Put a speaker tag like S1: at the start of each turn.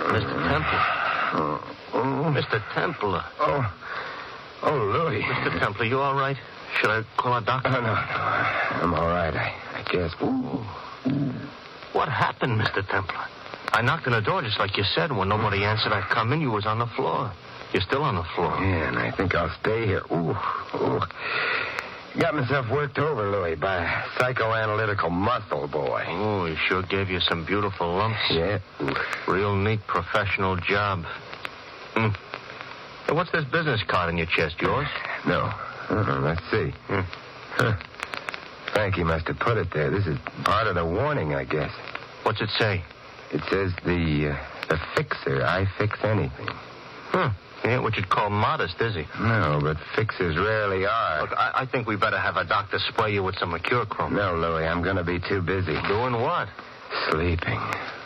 S1: Mr. Templar. Mr. Templar.
S2: Oh, Louis.
S1: Mr. Templar, you all right? Should I call a doctor?
S2: No. I'm all right, I guess. Ooh.
S1: What happened, Mr. Templar? I knocked on the door just like you said. When nobody answered, I come in. You was on the floor. You're still on the floor.
S2: Yeah, and I think I'll stay here. Ooh. Got myself worked over, Louis, by a psychoanalytical muscle boy.
S1: Oh, he sure gave you some beautiful lumps.
S2: Yeah.
S1: Real neat professional job. Hey, what's this business card in your chest, yours?
S2: No. Let's see. Frankie must have put it there. This is part of the warning, I guess.
S1: What's it say?
S2: It says the fixer. I fix anything.
S1: He ain't what you'd call modest, is he?
S2: No, but fixers rarely are.
S1: Look, I think we better have a doctor spray you with some mercurochrome.
S2: No, Louis, I'm going to be too busy.
S1: Doing what?
S2: Sleeping.